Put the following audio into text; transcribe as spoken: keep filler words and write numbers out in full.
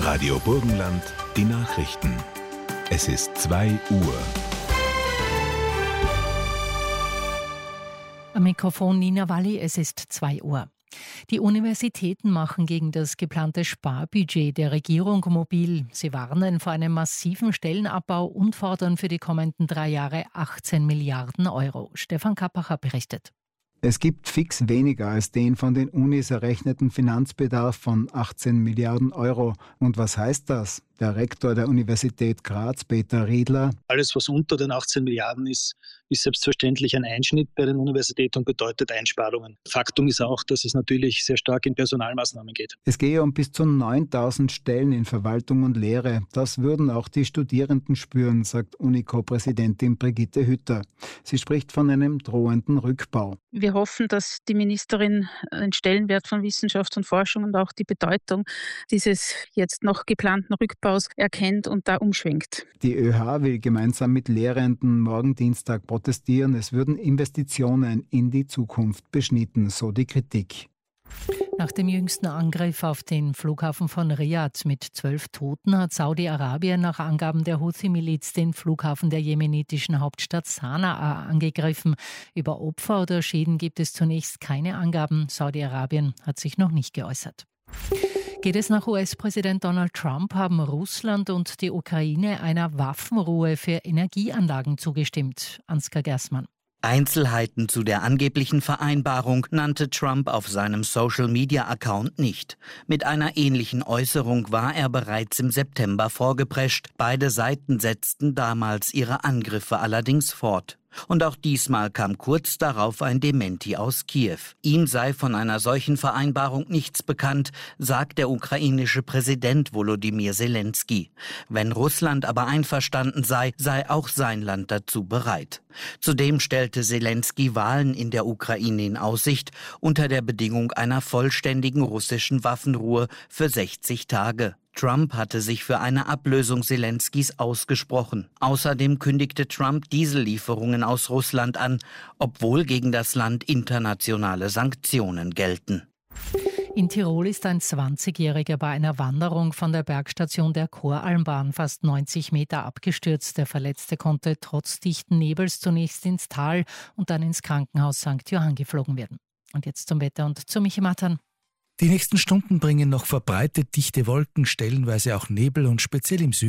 Radio Burgenland, die Nachrichten. Es ist zwei Uhr. Am Mikrofon Nina Walli, es ist zwei Uhr. Die Universitäten machen gegen das geplante Sparbudget der Regierung mobil. Sie warnen vor einem massiven Stellenabbau und fordern für die kommenden drei Jahre achtzehn Milliarden Euro. Stefan Kappacher berichtet. Es gibt fix weniger als den von den Unis errechneten Finanzbedarf von achtzehn Milliarden Euro. Und was heißt das? Der Rektor der Universität Graz, Peter Riedler: Alles, was unter den achtzehn Milliarden ist, ist selbstverständlich ein Einschnitt bei den Universitäten und bedeutet Einsparungen. Faktum ist auch, dass es natürlich sehr stark in Personalmaßnahmen geht. Es gehe um bis zu neuntausend Stellen in Verwaltung und Lehre. Das würden auch die Studierenden spüren, sagt Unico-Präsidentin Brigitte Hütter. Sie spricht von einem drohenden Rückbau. Wir hoffen, dass die Ministerin den Stellenwert von Wissenschaft und Forschung und auch die Bedeutung dieses jetzt noch geplanten Rückbaus erkennt und da umschwenkt. Die ÖH will gemeinsam mit Lehrenden morgen Dienstag protestieren. Es würden Investitionen in die Zukunft beschnitten, so die Kritik. Nach dem jüngsten Angriff auf den Flughafen von Riad mit zwölf Toten hat Saudi-Arabien nach Angaben der Houthi-Miliz den Flughafen der jemenitischen Hauptstadt Sanaa angegriffen. Über Opfer oder Schäden gibt es zunächst keine Angaben. Saudi-Arabien hat sich noch nicht geäußert. Geht es nach U S-Präsident Donald Trump, haben Russland und die Ukraine einer Waffenruhe für Energieanlagen zugestimmt. Ansgar Gersmann. Einzelheiten zu der angeblichen Vereinbarung nannte Trump auf seinem Social-Media-Account nicht. Mit einer ähnlichen Äußerung war er bereits im September vorgeprescht. Beide Seiten setzten damals ihre Angriffe allerdings fort. Und auch diesmal kam kurz darauf ein Dementi aus Kiew. Ihm sei von einer solchen Vereinbarung nichts bekannt, sagt der ukrainische Präsident Volodymyr Zelensky. Wenn Russland aber einverstanden sei, sei auch sein Land dazu bereit. Zudem stellte Zelensky Wahlen in der Ukraine in Aussicht, unter der Bedingung einer vollständigen russischen Waffenruhe für sechzig Tage. Trump hatte sich für eine Ablösung Zelenskys ausgesprochen. Außerdem kündigte Trump Diesellieferungen aus Russland an, obwohl gegen das Land internationale Sanktionen gelten. In Tirol ist ein zwanzigjähriger bei einer Wanderung von der Bergstation der Koralmbahn fast neunzig Meter abgestürzt. Der Verletzte konnte trotz dichten Nebels zunächst ins Tal und dann ins Krankenhaus Sankt Johann geflogen werden. Und jetzt zum Wetter und zu Michi Matan. Die nächsten Stunden bringen noch verbreitet dichte Wolken, stellenweise auch Nebel und speziell im Süden